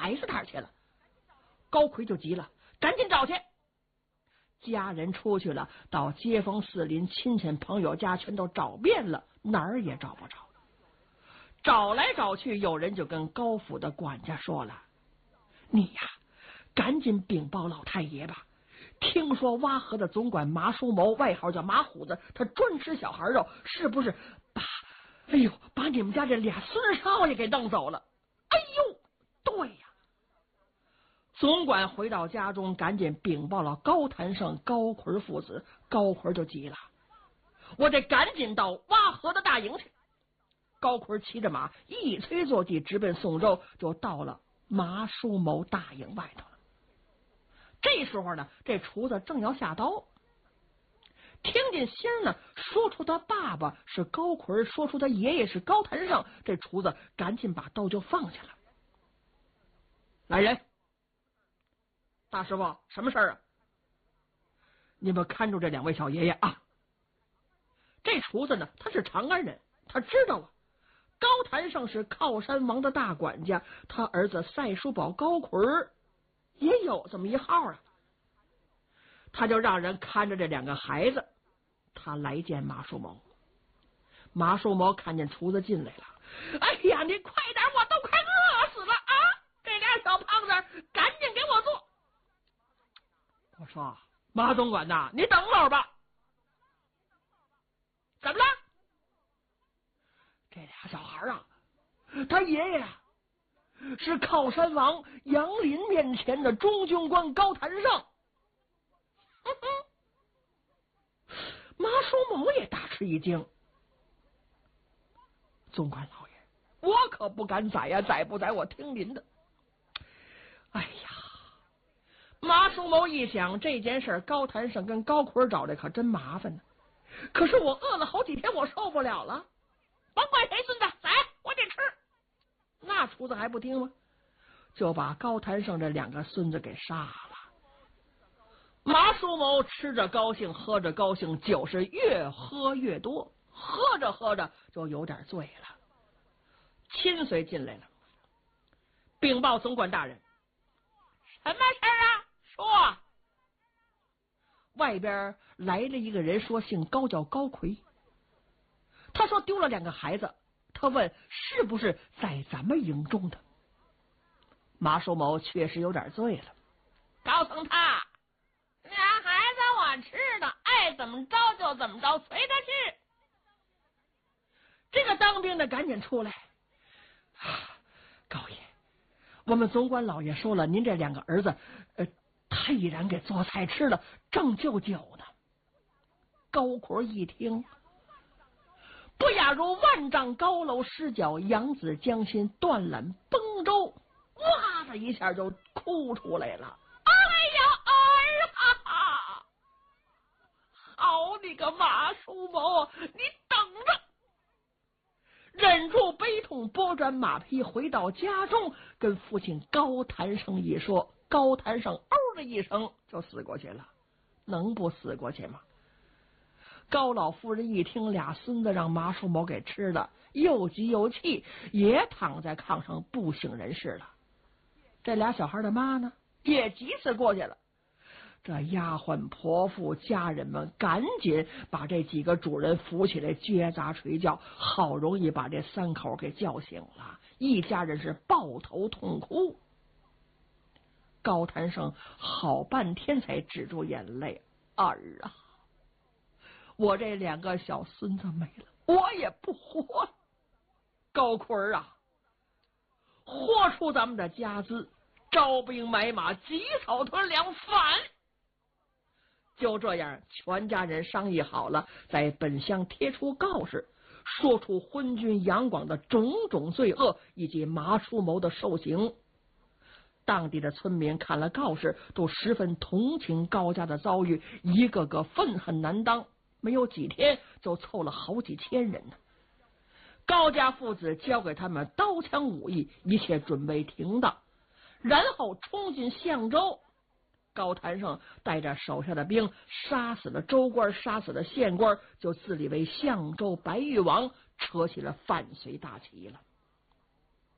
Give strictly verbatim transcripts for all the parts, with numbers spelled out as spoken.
还是哪儿去了？高奎就急了，赶紧找去。家人出去了，到街坊四邻、亲戚朋友家全都找遍了，哪儿也找不着。找来找去，有人就跟高府的管家说了：“你呀，赶紧禀报老太爷吧！听说洼河的总管马叔谋，外号叫马虎子，他专吃小孩肉，是不是把哎呦把你们家这俩孙少爷给弄走了？”哎呦，对呀！总管回到家中，赶紧禀报了高谭胜、高奎父子。高奎就急了：“我得赶紧到洼河的大营去。”高奎骑着马一催坐骑，直奔宋州，就到了马叔谋大营外头了。这时候呢，这厨子正要下刀，听见星儿呢说出他爸爸是高奎，说出他爷爷是高谭胜，这厨子赶紧把刀就放下了。来人，大师傅，什么事儿啊？你们看住这两位小爷爷啊！这厨子呢，他是长安人，他知道啊，高谭胜是靠山王的大管家，他儿子赛叔宝高奎也有这么一号啊。他就让人看着这两个孩子，他来见马叔谋。马叔谋看见厨子进来了，哎呀，你快点，我都快饿死了啊！这俩小胖子，赶紧给我做。我说马总管呐，你等会儿吧。怎么了？这俩小孩啊，他爷爷啊是靠山王杨林面前的中军官高谭胜。哼哼，马叔谋也大吃一惊。总管老爷，我可不敢宰呀，宰不宰我听您的。哎呀，马叔谋一想，这件事高谭胜跟高奎找来可真麻烦呢。可是我饿了好几天，我受不了了。甭管谁孙子，宰我得吃。那厨子还不听吗？就把高谭胜这两个孙子给杀了。马叔谋吃着高兴，喝着高兴，酒是越喝越多，喝着喝着就有点醉了。亲随进来了，禀报总管大人。什么事儿啊？说。外边来了一个人，说姓高，叫高奎。他说丢了两个孩子，他问是不是在咱们营中的。马叔谋确实有点醉了，告诉他俩孩子我吃的，爱怎么着就怎么着，随他去。这个当兵的赶紧出来，啊，高爷，我们总管老爷说了，您这两个儿子呃他已然给做菜吃了，正就酒呢。高奎一听，不亚如万丈高楼失脚，扬子江心，断缆崩舟，哇的一下就哭出来了。哎呀，儿啊！好你个马叔谋，你等着！忍住悲痛，拨转马匹回到家中，跟父亲高谭胜一说。高谭胜嗷的一声就死过去了，能不死过去吗？高老夫人一听俩孙子让马叔谋给吃了，又急又气，也躺在炕上不省人事了。这俩小孩的妈呢，也急死过去了。这丫鬟婆妇家人们赶紧把这几个主人扶起来，撅砸捶叫，好容易把这三口给叫醒了。一家人是抱头痛哭。高谭胜好半天才止住眼泪，儿啊，我这两个小孙子没了，我也不活了。高奎啊，豁出咱们的家资，招兵买马，积草屯粮，反。就这样，全家人商议好了，在本乡贴出告示，说出昏君杨广的种种罪恶以及马叔谋的受刑。当地的村民看了告示，都十分同情高家的遭遇，一个个愤恨难当。没有几天，就凑了好几千人呢。高家父子交给他们刀枪武艺，一切准备停当，然后冲进相州。高谭胜带着手下的兵，杀死了州官，杀死了县官，就自立为相州白玉王，扯起了反隋大旗了。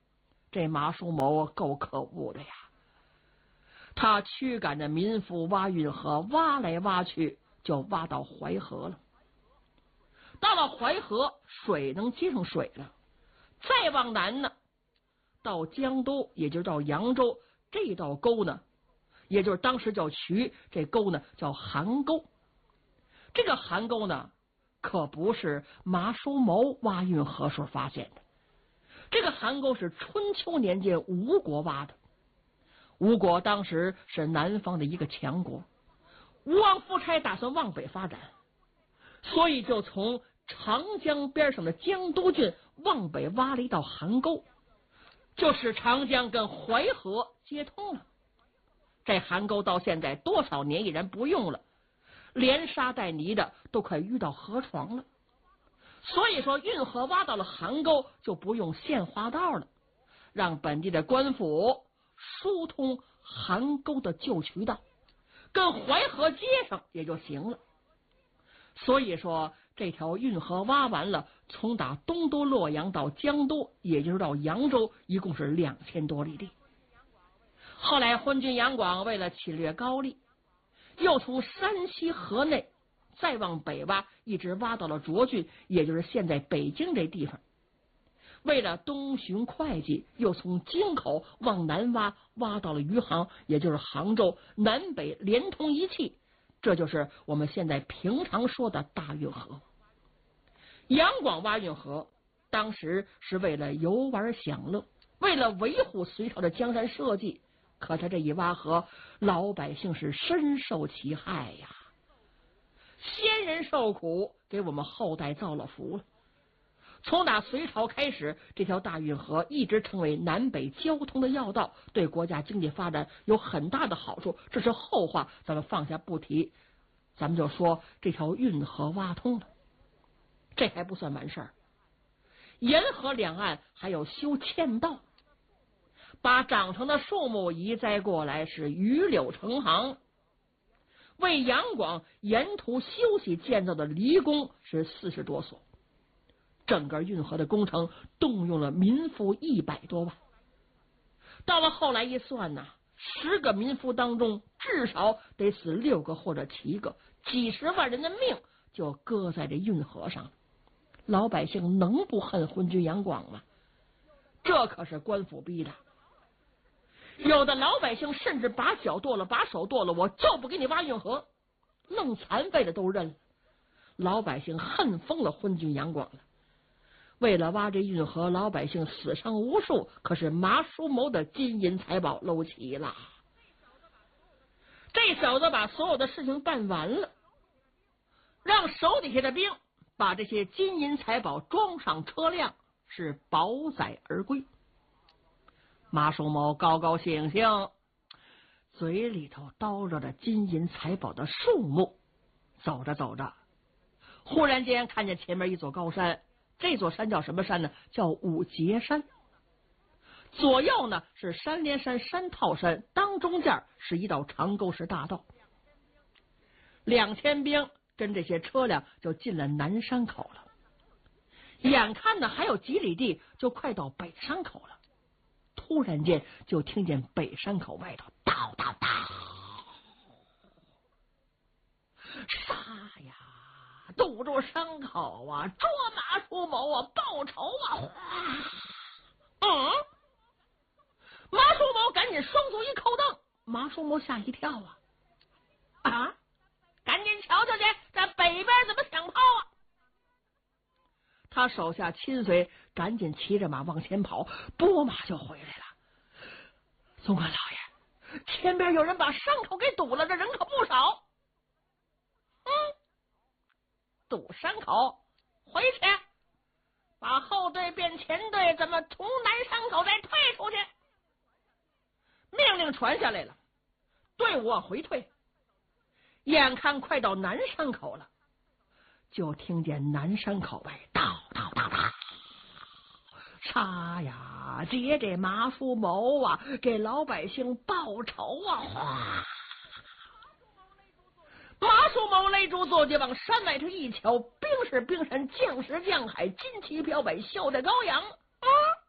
这马叔谋够可恶的呀！他驱赶着民夫挖运河，挖来挖去，就挖到淮河了。到了淮河，水能接上水了。再往南呢，到江都，也就是到扬州，这道沟呢，也就是当时叫渠，这沟呢叫邗沟。这个邗沟呢，可不是马叔谋挖运河时候发现的。这个邗沟是春秋年间吴国挖的。吴国当时是南方的一个强国，吴王夫差打算往北发展，所以就从长江边上的江都郡往北挖了一道邗沟，就使长江跟淮河接通了。这邗沟到现在多少年已然不用了，连沙带泥的都快淤到河床了。所以说运河挖到了邗沟，就不用限花道了，让本地的官府疏通邗沟的旧渠道，跟淮河接上也就行了。所以说这条运河挖完了，从打东都洛阳到江都，也就是到扬州，一共是两千多里地。后来昏君杨广为了侵略高丽，又从山西河内再往北挖，一直挖到了涿郡，也就是现在北京这地方。为了东巡会稽，又从京口往南挖，挖到了余杭，也就是杭州，南北连通一气。这就是我们现在平常说的大运河。杨广挖运河当时是为了游玩享乐，为了维护隋朝的江山社稷，可他这一挖河，老百姓是深受其害呀。先人受苦，给我们后代造了福了。从打隋朝开始，这条大运河一直成为南北交通的要道，对国家经济发展有很大的好处。这是后话，咱们放下不提。咱们就说这条运河挖通了，这还不算完事儿。沿河两岸还有修堑道，把长成的树木移栽过来，是榆柳成行。为杨广沿途休息建造的离宫是四十多所。整个运河的工程动用了民夫一百多万。到了后来一算呢，十个民夫当中至少得死六个或者七个，几十万人的命就搁在这运河上。老百姓能不恨昏君杨广吗？这可是官府逼的。有的老百姓甚至把脚剁了，把手剁了，我就不给你挖运河，弄残废的都认了。老百姓恨疯了昏君杨广了。为了挖这运河，老百姓死伤无数，可是马叔谋的金银财宝搂齐了。这小子把所有的事情办完了，让手底下的兵把这些金银财宝装上车辆，是饱载而归。马叔谋高高兴兴，嘴里头叨着的金银财宝的数目，走着走着，忽然间看见前面一座高山。这座山叫什么山呢？叫五节山。左右呢是山连山、山套山，当中间是一道长沟式大道。两千兵跟这些车辆就进了南山口了。眼看呢还有几里地，就快到北山口了。突然间就听见北山口外头叨叨叨，杀呀！堵住伤口啊，捉马叔谋啊，报仇啊！嗯，马叔谋赶紧双足一扣蹬，马叔谋吓一跳啊！啊，赶紧瞧瞧去，在北边怎么抢炮啊？他手下亲随赶紧骑着马往前跑，拨马就回来了。总管老爷，前边有人把伤口给堵了，这人可不少。嗯。堵山口，回去把后队变前队，咱们从南山口再退出去。命令传下来了，队伍往回退。眼看快到南山口了，就听见南山口外叨叨叨叨，杀呀！接这马叔谋啊，给老百姓报仇啊！哗！马叔谋勒住坐骑，往山外头一瞧，兵是冰山，将是将海，旌旗飘摆，笑在高阳啊！